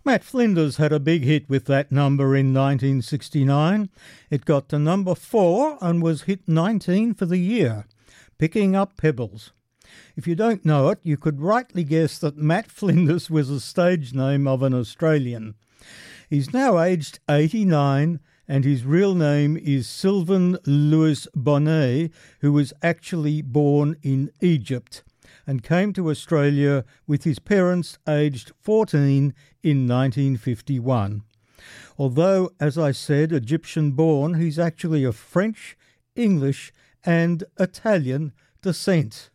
Matt Flinders had a big hit with that number in 1969. It got to number 4 and was hit 19 for the year, Picking Up Pebbles. If you don't know it, you could rightly guess that Matt Flinders was a stage name of an Australian. He's now aged 89 and his real name is Sylvain Louis Bonnet, who was actually born in Egypt and came to Australia with his parents aged 14 in 1951. Although, as I said, Egyptian-born, he's actually of French, English and Italian descent.